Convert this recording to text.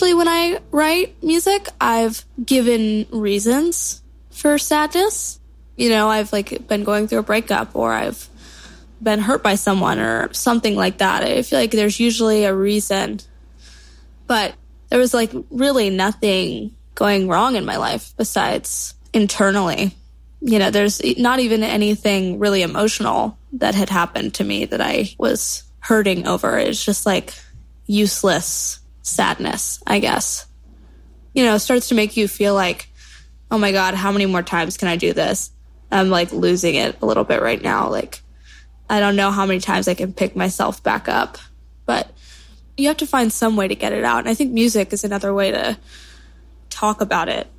usually when I write music, I've given reasons for sadness. You know, I've like been going through a breakup, or I've been hurt by someone or something like that. I feel like there's usually a reason. But there was like really nothing going wrong in my life besides internally. You know, there's not even anything really emotional that had happened to me that I was hurting over. It's just like useless sadness, I guess. You know, it starts to make you feel like, oh my God, how many more times can I do this? I'm like losing it a little bit right now. Like, I don't know how many times I can pick myself back up, but you have to find some way to get it out. And I think music is another way to talk about it.